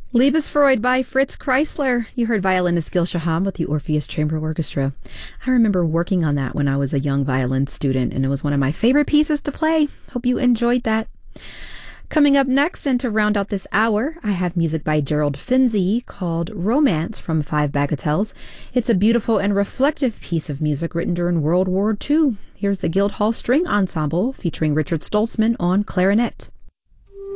Liebesfreud by Fritz Kreisler. You heard violinist Gil Shaham with the Orpheus Chamber Orchestra. I remember working on that when I was a young violin student, and it was one of my favorite pieces to play. Hope you enjoyed that. Coming up next, and to round out this hour, I have music by Gerald Finzi called Romance from Five Bagatelles. It's a beautiful and reflective piece of music written during World War II. Here's the Guildhall String Ensemble featuring Richard Stoltzman on clarinet.